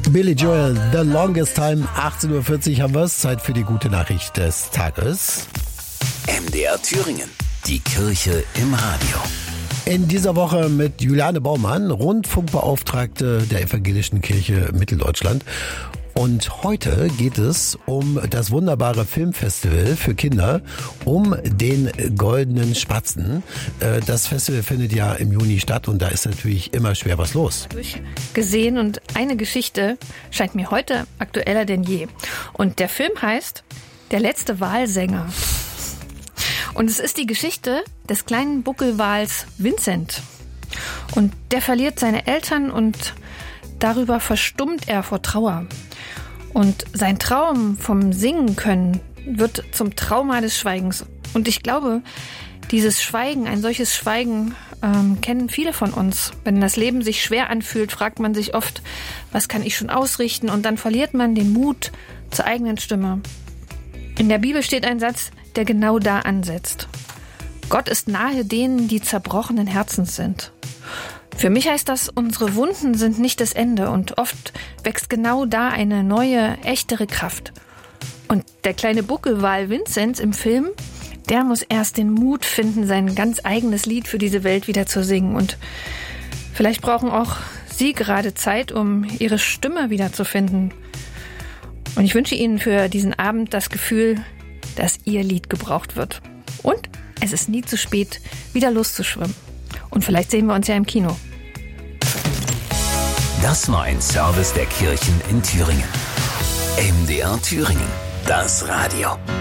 Billy Joel, The Longest Time, 18.40 Uhr haben wir es. Zeit für die gute Nachricht des Tages. MDR Thüringen, die Kirche im Radio. In dieser Woche mit Juliane Baumann, Rundfunkbeauftragte der Evangelischen Kirche Mitteldeutschland. Und heute geht es um das wunderbare Filmfestival für Kinder, um den Goldenen Spatzen. Das Festival findet ja im Juni statt und da ist natürlich immer schwer was los. Gesehen und eine Geschichte scheint mir heute aktueller denn je. Und der Film heißt Der letzte Walsänger. Und es ist die Geschichte des kleinen Buckelwals Vincent. Und der verliert seine Eltern und darüber verstummt er vor Trauer. Und sein Traum vom Singen können wird zum Trauma des Schweigens. Und ich glaube, dieses Schweigen, ein solches Schweigen, kennen viele von uns. Wenn das Leben sich schwer anfühlt, fragt man sich oft, was kann ich schon ausrichten? Und dann verliert man den Mut zur eigenen Stimme. In der Bibel steht ein Satz, der genau da ansetzt. Gott ist nahe denen, die zerbrochenen Herzens sind. Für mich heißt das, unsere Wunden sind nicht das Ende und oft wächst genau da eine neue, echtere Kraft. Und der kleine Buckelwal Vincent im Film, der muss erst den Mut finden, sein ganz eigenes Lied für diese Welt wieder zu singen. Und vielleicht brauchen auch Sie gerade Zeit, um Ihre Stimme wiederzufinden. Und ich wünsche Ihnen für diesen Abend das Gefühl, dass Ihr Lied gebraucht wird. Und es ist nie zu spät, wieder loszuschwimmen. Und vielleicht sehen wir uns ja im Kino. Das war ein Service der Kirchen in Thüringen. MDR Thüringen, das Radio.